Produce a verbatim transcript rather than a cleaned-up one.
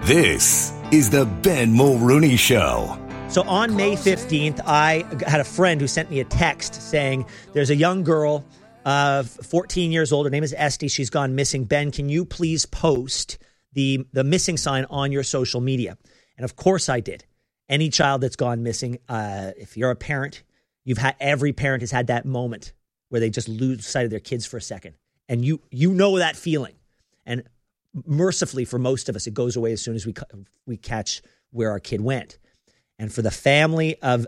This is the Ben Mulrooney Show. So on May fifteenth, I had a friend who sent me a text saying there's a young girl, uh, fourteen years old. Her name is Esty. She's gone missing. Ben, can you please post the, the missing sign on your social media? And of course I did. Any child that's gone missing, uh, if you're a parent, you've had every parent has had that moment where they just lose sight of their kids for a second. And you you know that feeling. And mercifully for most of us, it goes away as soon as we we catch where our kid went. And for the family of